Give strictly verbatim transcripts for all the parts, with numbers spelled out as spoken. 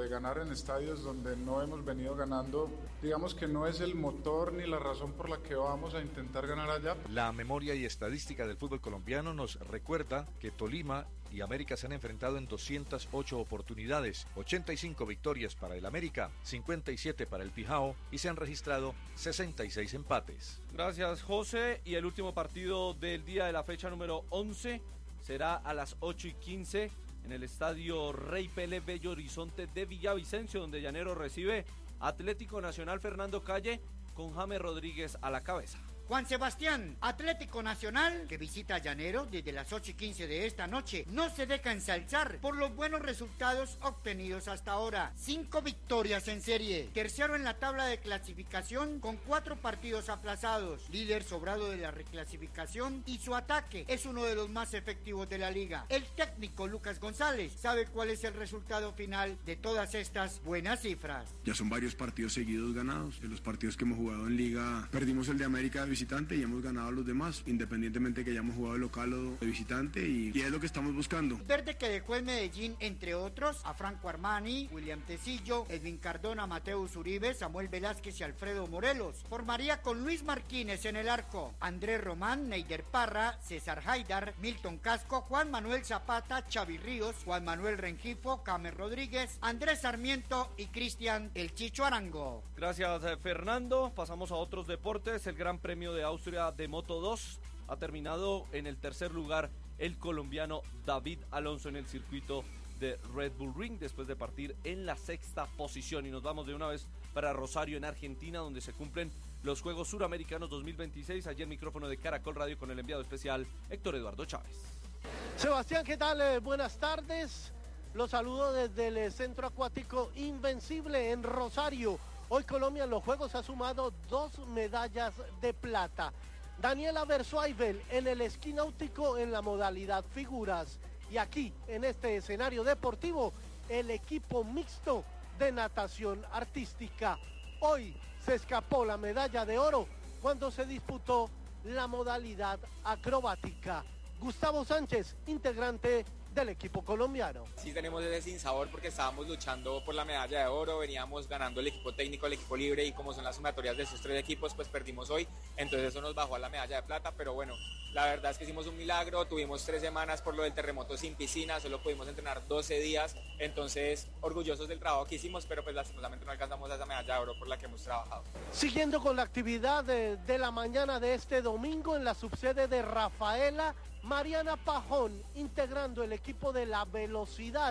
de ganar en estadios donde no hemos venido ganando, digamos que no es el motor ni la razón por la que vamos a intentar ganar allá. La memoria y estadística del fútbol colombiano nos recuerda que Tolima y América se han enfrentado en doscientas ocho oportunidades, ochenta y cinco victorias para el América, cincuenta y siete para el Pijao y se han registrado sesenta y seis empates. Gracias, José. Y el último partido del día de la fecha número once será a las ocho y quince en el estadio Rey Pelé Bello Horizonte de Villavicencio, donde Llanero recibe Atlético Nacional Fernando Calle con James Rodríguez a la cabeza. Juan Sebastián, Atlético Nacional, que visita a Llanero desde las ocho y quince de esta noche, no se deja ensalzar por los buenos resultados obtenidos hasta ahora. Cinco victorias en serie, tercero en la tabla de clasificación con cuatro partidos aplazados, líder sobrado de la reclasificación y su ataque es uno de los más efectivos de la liga. El técnico Lucas González sabe cuál es el resultado final de todas estas buenas cifras. Ya son varios partidos seguidos ganados. En los partidos que hemos jugado en liga, perdimos el de América de visitante y hemos ganado a los demás, independientemente que hayamos jugado de local o de visitante, y, y es lo que estamos buscando. Verde que dejó en Medellín, entre otros, a Franco Armani, William Tecillo, Edwin Cardona, Mateus Uribe, Samuel Velázquez y Alfredo Morelos. Formaría con Luis Marquínez en el arco, Andrés Román, Neider Parra, César Haidar, Milton Casco, Juan Manuel Zapata, Xavi Ríos, Juan Manuel Rengifo, James Rodríguez, Andrés Sarmiento y Cristian El Chicho Arango. Gracias, Fernando. Pasamos a otros deportes. El Gran Premio de Austria de Moto dos ha terminado en el tercer lugar el colombiano David Alonso en el circuito de Red Bull Ring, después de partir en la sexta posición. Y nos vamos de una vez para Rosario, en Argentina, donde se cumplen los Juegos Suramericanos dos mil veintiséis. Allí el micrófono de Caracol Radio con el enviado especial Héctor Eduardo Chávez. Sebastián, ¿qué tal? Eh, buenas tardes. Los saludo desde el Centro Acuático Invencible en Rosario. Hoy Colombia en los Juegos ha sumado dos medallas de plata. Daniela Versuaibel en el esquí náutico en la modalidad figuras. Y aquí, en este escenario deportivo, el equipo mixto de natación artística. Hoy se escapó la medalla de oro cuando se disputó la modalidad acrobática. Gustavo Sánchez, integrante del equipo colombiano. Sí tenemos ese sinsabor porque estábamos luchando por la medalla de oro, veníamos ganando el equipo técnico, el equipo libre, y como son las sumatorias de esos tres equipos, pues perdimos hoy, entonces eso nos bajó a la medalla de plata, pero bueno, la verdad es que hicimos un milagro, tuvimos tres semanas por lo del terremoto sin piscina, solo pudimos entrenar doce días, entonces orgullosos del trabajo que hicimos, pero pues lastimosamente no alcanzamos a esa medalla de oro por la que hemos trabajado. Siguiendo con la actividad de, de la mañana de este domingo en la subsede de Rafaela, Mariana Pajón, integrando el equipo de la velocidad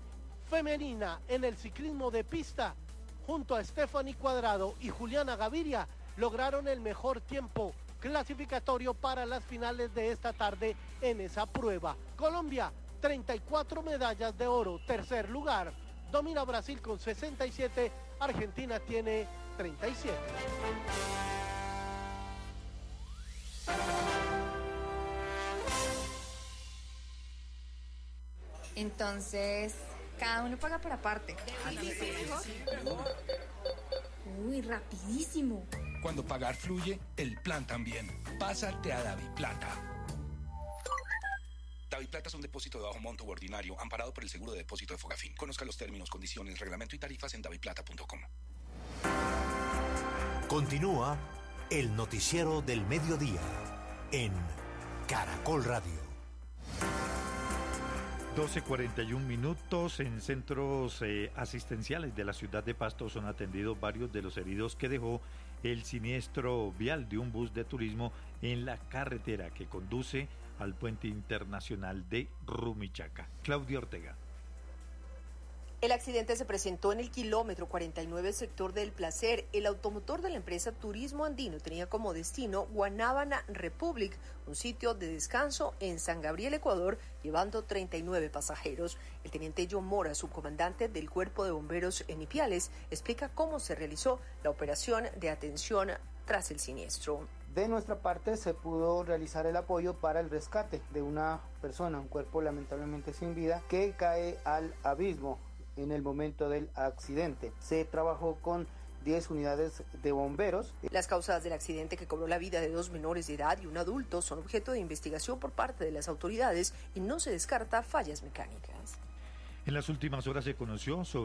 femenina en el ciclismo de pista, junto a Stephanie Cuadrado y Juliana Gaviria, lograron el mejor tiempo clasificatorio para las finales de esta tarde en esa prueba. Colombia, treinta y cuatro medallas de oro, tercer lugar. Domina Brasil con sesenta y siete, Argentina tiene treinta y siete. Entonces, cada uno paga por aparte. Uy, rapidísimo. Cuando pagar fluye, el plan también. Pásate a DaviPlata. DaviPlata es un depósito de bajo monto u ordinario, amparado por el seguro de depósito de Fogafín. Conozca los términos, condiciones, reglamento y tarifas en daviplata punto com. Continúa el noticiero del mediodía en Caracol Radio. doce cuarenta y un minutos. En centros eh, asistenciales de la ciudad de Pasto son atendidos varios de los heridos que dejó el siniestro vial de un bus de turismo en la carretera que conduce al puente internacional de Rumichaca. Claudia Ortega. El accidente se presentó en el kilómetro cuarenta y nueve, sector del Placer. El automotor de la empresa Turismo Andino tenía como destino Guanábana Republic, un sitio de descanso en San Gabriel, Ecuador, llevando treinta y nueve pasajeros. El teniente John Mora, subcomandante del Cuerpo de Bomberos en Ipiales, explica cómo se realizó la operación de atención tras el siniestro. De nuestra parte se pudo realizar el apoyo para el rescate de una persona, un cuerpo lamentablemente sin vida, que cae al abismo en el momento del accidente. Se trabajó con diez unidades de bomberos. Las causas del accidente, que cobró la vida de dos menores de edad y un adulto, son objeto de investigación por parte de las autoridades y no se descarta fallas mecánicas. En las últimas horas se conoció sobre